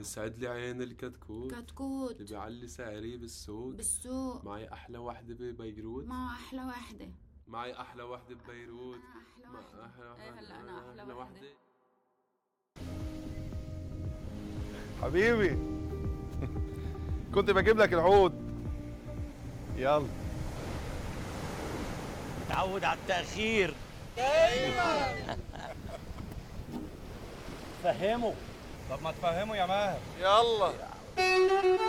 يسعد لي عين الكتكوت كتكوت اللي بيعلي سعري بالسوق. معي أحلى وحدة ببيروت. معه أحلى وحدة. معي أحلى وحدة ببيروت. أحلى وحدة. هلا أنا أحلى وحدة. حبيبي كنت بجيب لك العود. يلا تعود على التأخير. ايوه فهمه. طب ما تفهمه يا ماهر. يلا